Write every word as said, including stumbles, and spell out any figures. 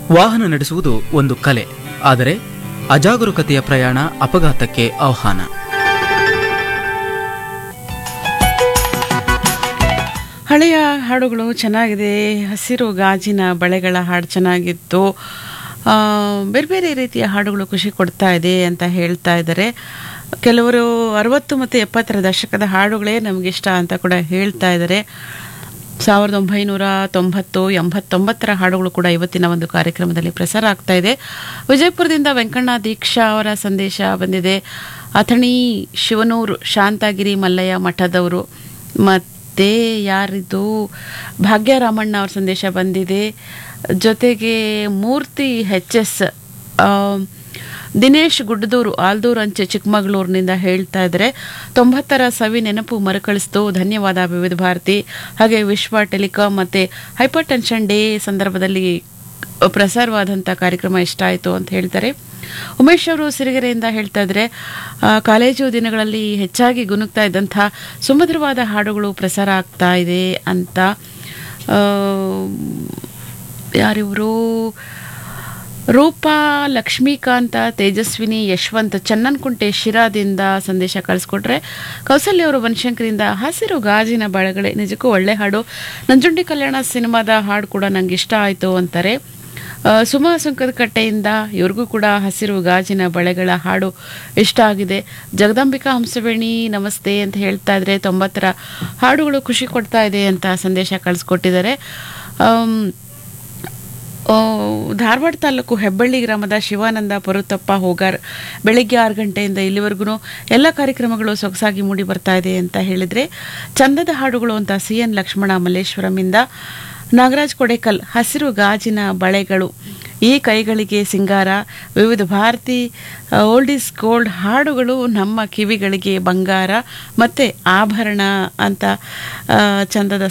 ವಾಹನ ನಡೆಸುವುದು ಒಂದು ಕಲೆ, ಆದರೆ ಅಜಾಗರೂಕತೆಯ ಪ್ರಯಾಣ ಅಪಘಾತಕ್ಕೆ ಆಹ್ವಾನ. ಹಳೆಯ ಹಾಡುಗಳು ಚೆನ್ನಾಗಿದೆ. ಹಸಿರು ಗಾಜಿನ ಬಳೆಗಳ ಹಾಡು ಚೆನ್ನಾಗಿತ್ತು. ಬೇರೆ ಬೇರೆ ರೀತಿಯ ಹಾಡುಗಳು ಖುಷಿ ಕೊಡ್ತಾ ಇದೆ ಅಂತ ಹೇಳ್ತಾ ಇದ್ದಾರೆ. ಕೆಲವರು ಅರವತ್ತು ಮತ್ತು ಎಪ್ಪತ್ತರ ದಶಕದ ಹಾಡುಗಳೇ ನಮಗಿಷ್ಟ ಅಂತ ಕೂಡ ಹೇಳ್ತಾ ಇದ್ದಾರೆ. ಸಾವಿರದ ಒಂಬೈನೂರ ತೊಂಬತ್ತು ಎಂಬತ್ತೊಂಬತ್ತರ ಹಾಡುಗಳು ಕೂಡ ಇವತ್ತಿನ ಒಂದು ಕಾರ್ಯಕ್ರಮದಲ್ಲಿ ಪ್ರಸಾರ ಆಗ್ತಾ ಇದೆ. ವಿಜಯಪುರದಿಂದ ವೆಂಕಣ್ಣ ದೀಕ್ಷಾ ಅವರ ಸಂದೇಶ ಬಂದಿದೆ. ಅಥಣಿ ಶಿವನೂರು ಶಾಂತಗಿರಿ ಮಲ್ಲಯ್ಯ ಮಠದವರು. ಮತ್ತು ಯಾರಿದು ಭಾಗ್ಯರಾಮಣ್ಣ ಅವ್ರ ಸಂದೇಶ ಬಂದಿದೆ. ಜೊತೆಗೆ ಮೂರ್ತಿ ಹೆಚ್ ಎಸ್ ದಿನೇಶ್ ಗುಡ್ಡದೂರು ಆಲ್ದೂರು ಅಂಚೆ ಚಿಕ್ಕಮಗಳೂರಿನಿಂದ ಹೇಳ್ತಾ ಇದ್ದಾರೆ. ತೊಂಬತ್ತರ ಸವಿ ನೆನಪು ಮರುಕಳಿಸ್ತು, ಧನ್ಯವಾದ ವಿವಿಧ ಭಾರತಿ. ಹಾಗೆ ವಿಶ್ವ ಟೆಲಿಕಾಂ ಮತ್ತು ಹೈಪರ್ ಟೆನ್ಷನ್ ಡೇ ಸಂದರ್ಭದಲ್ಲಿ ಪ್ರಸಾರವಾದಂಥ ಕಾರ್ಯಕ್ರಮ ಇಷ್ಟ ಆಯಿತು ಅಂತ ಹೇಳ್ತಾರೆ. ಉಮೇಶ್ ಅವರು ಸಿರಿಗೆರೆಯಿಂದ ಹೇಳ್ತಾ ಇದ್ದಾರೆ, ಕಾಲೇಜು ದಿನಗಳಲ್ಲಿ ಹೆಚ್ಚಾಗಿ ಗುನುಗ್ತಾ ಇದ್ದಂಥ ಸುಮಧುರವಾದ ಹಾಡುಗಳು ಪ್ರಸಾರ ಆಗ್ತಾ ಇದೆ ಅಂತ. ಯಾರಿವರು ರೂಪಾ, ಲಕ್ಷ್ಮೀಕಾಂತ, ತೇಜಸ್ವಿನಿ, ಯಶವಂತ್ ಚನ್ನನ್ಕುಂಟೆ ಶಿರಾದಿಂದ ಸಂದೇಶ ಕಳಿಸ್ಕೊಟ್ರೆ. ಕೌಸಲ್ಯ ಅವರು ಬನಶಂಕರಿಂದ ಹಸಿರು ಗಾಜಿನ ಬಳೆಗಳೇ ನಿಜಕ್ಕೂ ಒಳ್ಳೆ ಹಾಡು, ನಂಜುಂಡಿ ಕಲ್ಯಾಣ ಸಿನಿಮಾದ ಹಾಡು ಕೂಡ ನಂಗೆ ಇಷ್ಟ ಆಯಿತು ಅಂತಾರೆ. ಸುಮಾ ಸುಂಕದಕಟ್ಟೆಯಿಂದ ಇವ್ರಿಗೂ ಕೂಡ ಹಸಿರು ಗಾಜಿನ ಬಳೆಗಳ ಹಾಡು ಇಷ್ಟ ಆಗಿದೆ. ಜಗದಾಂಬಿಕಾ ಹಂಸವೇಣಿ ನಮಸ್ತೆ ಅಂತ ಹೇಳ್ತಾ ಇದ್ರೆ ತೊಂಬತ್ತರ ಹಾಡುಗಳು ಖುಷಿ ಕೊಡ್ತಾ ಇದೆ ಅಂತ ಸಂದೇಶ ಕಳಿಸ್ಕೊಟ್ಟಿದ್ದಾರೆ. ಧಾರವಾಡ ತಾಲೂಕು ಹೆಬ್ಬಳ್ಳಿ ಗ್ರಾಮದ ಶಿವಾನಂದ ಪರುತಪ್ಪ ಹೋಗಾರ್ ಬೆಳಗ್ಗೆ ಆರು ಗಂಟೆಯಿಂದ ಇಲ್ಲಿವರೆಗೂ ಎಲ್ಲ ಕಾರ್ಯಕ್ರಮಗಳು ಸೊಗಸಾಗಿ ಮೂಡಿ ಬರ್ತಾ ಇದೆ ಅಂತ ಹೇಳಿದರೆ, ಚಂದದ ಹಾಡುಗಳು ಅಂತ ಸಿ ಎನ್ ಲಕ್ಷ್ಮಣ ಮಲ್ಲೇಶ್ವರಮಿಂದ. ನಾಗರಾಜ್ ಕೊಡೇಕಲ್ ಹಸಿರು ಗಾಜಿನ ಬಳೆಗಳು ಈ ಕೈಗಳಿಗೆ ಸಿಂಗಾರ, ವಿವಿಧ ಭಾರತಿ ಓಲ್ಡ್ ಈಸ್ ಗೋಲ್ಡ್ ಹಾಡುಗಳು ನಮ್ಮ ಕಿವಿಗಳಿಗೆ ಬಂಗಾರ ಮತ್ತು ಆಭರಣ ಅಂತ ಚಂದದ